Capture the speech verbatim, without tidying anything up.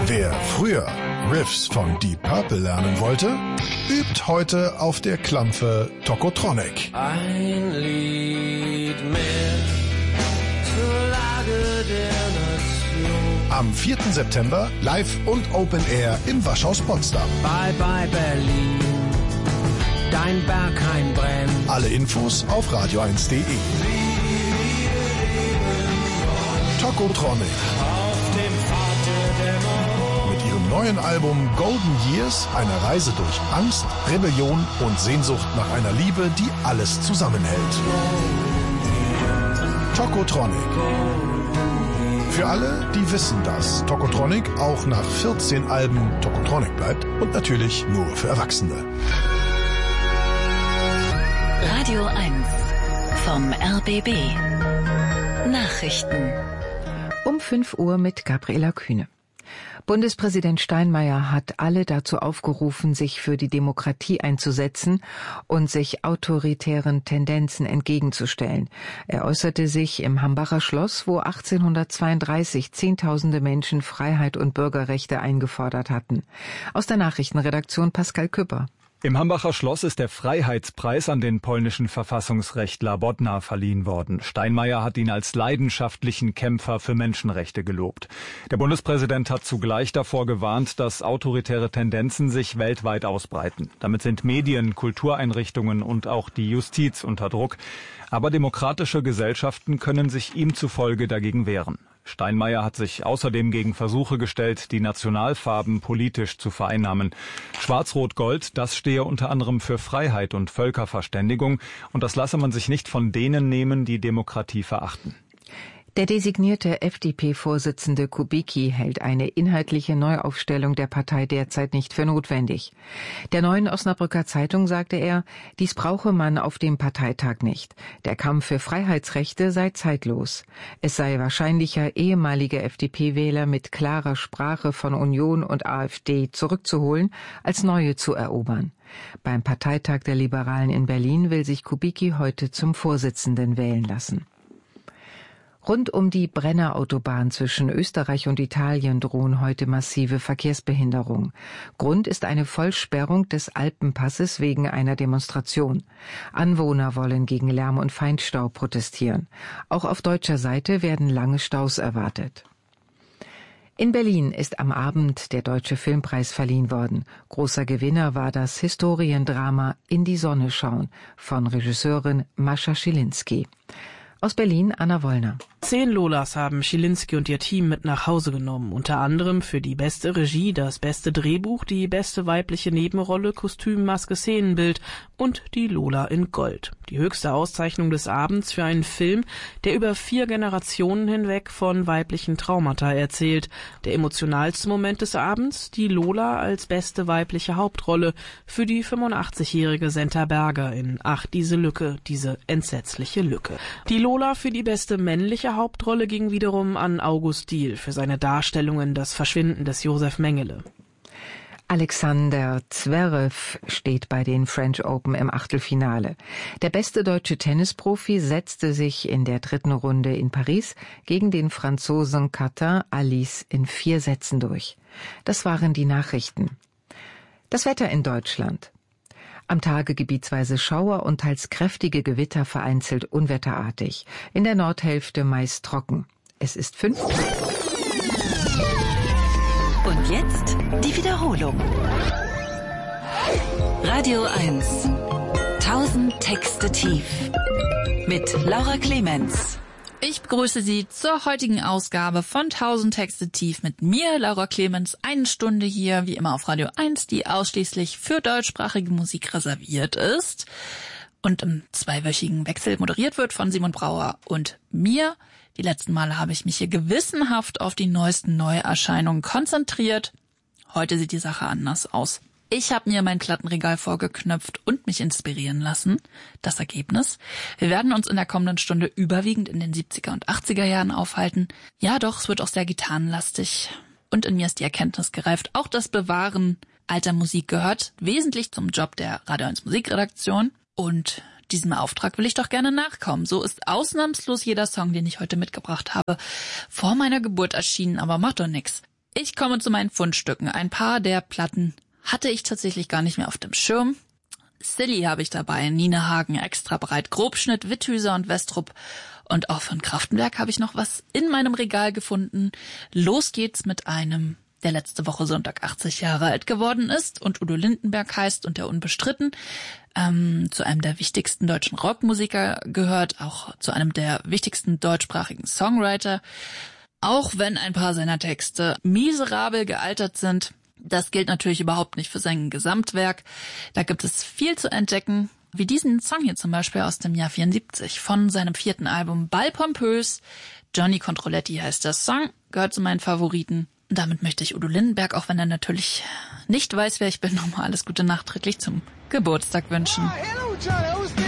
Wer früher Riffs von Deep Purple lernen wollte, übt heute auf der Klampfe Tokotronic. Ein Lied mehr zur Lage der Nation. Am vierten September live und Open Air im Waschhaus Potsdam. Bye bye Berlin, dein Berghain brennt. Alle Infos auf radio eins punkt de. Tokotronic. Auf dem Pfad der Dämmerung. Mit ihrem neuen Album Golden Years eine Reise durch Angst, Rebellion und Sehnsucht nach einer Liebe, die alles zusammenhält. Tokotronic. Für alle, die wissen, dass Tokotronic auch nach vierzehn Alben Tokotronic bleibt und natürlich nur für Erwachsene. Radio eins vom R B B. Nachrichten. Um fünf Uhr mit Gabriela Kühne. Bundespräsident Steinmeier hat alle dazu aufgerufen, sich für die Demokratie einzusetzen und sich autoritären Tendenzen entgegenzustellen. Er äußerte sich im Hambacher Schloss, wo achtzehnhundertzweiunddreißig Zehntausende Menschen Freiheit und Bürgerrechte eingefordert hatten. Aus der Nachrichtenredaktion Pascal Küpper. Im Hambacher Schloss ist der Freiheitspreis an den polnischen Verfassungsrechtler Bodnar verliehen worden. Steinmeier hat ihn als leidenschaftlichen Kämpfer für Menschenrechte gelobt. Der Bundespräsident hat zugleich davor gewarnt, dass autoritäre Tendenzen sich weltweit ausbreiten. Damit sind Medien, Kultureinrichtungen und auch die Justiz unter Druck. Aber demokratische Gesellschaften können sich ihm zufolge dagegen wehren. Steinmeier hat sich außerdem gegen Versuche gestellt, die Nationalfarben politisch zu vereinnahmen. Schwarz-Rot-Gold, das stehe unter anderem für Freiheit und Völkerverständigung, und das lasse man sich nicht von denen nehmen, die Demokratie verachten. Der designierte F D P-Vorsitzende Kubicki hält eine inhaltliche Neuaufstellung der Partei derzeit nicht für notwendig. Der Neuen Osnabrücker Zeitung sagte er, dies brauche man auf dem Parteitag nicht. Der Kampf für Freiheitsrechte sei zeitlos. Es sei wahrscheinlicher, ehemalige F D P-Wähler mit klarer Sprache von Union und AfD zurückzuholen, als neue zu erobern. Beim Parteitag der Liberalen in Berlin will sich Kubicki heute zum Vorsitzenden wählen lassen. Rund um die Brennerautobahn zwischen Österreich und Italien drohen heute massive Verkehrsbehinderungen. Grund ist eine Vollsperrung des Alpenpasses wegen einer Demonstration. Anwohner wollen gegen Lärm und Feinstaub protestieren. Auch auf deutscher Seite werden lange Staus erwartet. In Berlin ist am Abend der Deutsche Filmpreis verliehen worden. Großer Gewinner war das Historiendrama In die Sonne schauen von Regisseurin Mascha Schilinski. Aus Berlin Anna Wollner. Zehn Lolas haben Schilinski und ihr Team mit nach Hause genommen. Unter anderem für die beste Regie, das beste Drehbuch, die beste weibliche Nebenrolle, Kostüm, Maske, Szenenbild und die Lola in Gold. Die höchste Auszeichnung des Abends für einen Film, der über vier Generationen hinweg von weiblichen Traumata erzählt. Der emotionalste Moment des Abends, die Lola als beste weibliche Hauptrolle für die fünfundachtzigjährige Senta Berger in Ach, diese Lücke, diese entsetzliche Lücke. Die Lola für die beste männliche Hauptrolle ging wiederum an August Diehl für seine Darstellung in Das Verschwinden des Josef Mengele. Alexander Zverev steht bei den French Open im Achtelfinale. Der beste deutsche Tennisprofi setzte sich in der dritten Runde in Paris gegen den Franzosen Quentin Alice in vier Sätzen durch. Das waren die Nachrichten. Das Wetter in Deutschland. Am Tage gebietsweise Schauer und teils kräftige Gewitter, vereinzelt unwetterartig. In der Nordhälfte meist trocken. Es ist fünf. Und jetzt die Wiederholung. Radio eins. Tausend Texte tief. Mit Laura Clemens. Ich begrüße Sie zur heutigen Ausgabe von tausend Texte tief mit mir, Laura Clemens. Eine Stunde hier, wie immer auf Radio eins, die ausschließlich für deutschsprachige Musik reserviert ist und im zweiwöchigen Wechsel moderiert wird von Simon Brauer und mir. Die letzten Male habe ich mich hier gewissenhaft auf die neuesten Neuerscheinungen konzentriert. Heute sieht die Sache anders aus. Ich habe mir mein Plattenregal vorgeknöpft und mich inspirieren lassen. Das Ergebnis: Wir werden uns in der kommenden Stunde überwiegend in den siebziger und achtziger Jahren aufhalten. Ja doch, es wird auch sehr gitarrenlastig. Und in mir ist die Erkenntnis gereift, auch das Bewahren alter Musik gehört wesentlich zum Job der Radio eins Musikredaktion. Und diesem Auftrag will ich doch gerne nachkommen. So ist ausnahmslos jeder Song, den ich heute mitgebracht habe, vor meiner Geburt erschienen, aber macht doch nix. Ich komme zu meinen Fundstücken. Ein paar der Platten hatte ich tatsächlich gar nicht mehr auf dem Schirm. Silly habe ich dabei, Nina Hagen, Extra breit, Grobschnitt, Witthüser und Westrup. Und auch von Kraftwerk habe ich noch was in meinem Regal gefunden. Los geht's mit einem, der letzte Woche Sonntag achtzig Jahre alt geworden ist und Udo Lindenberg heißt und der Unbestritten. Ähm, zu einem der wichtigsten deutschen Rockmusiker gehört, auch zu einem der wichtigsten deutschsprachigen Songwriter. Auch wenn ein paar seiner Texte miserabel gealtert sind, das gilt natürlich überhaupt nicht für sein Gesamtwerk. Da gibt es viel zu entdecken, wie diesen Song hier zum Beispiel aus dem Jahr vierundsiebzig von seinem vierten Album Ball pompös. Johnny Controletti heißt der Song, gehört zu meinen Favoriten. Und damit möchte ich Udo Lindenberg, auch wenn er natürlich nicht weiß, wer ich bin, nochmal alles Gute nachträglich zum Geburtstag wünschen. Oh, hello, Johnny.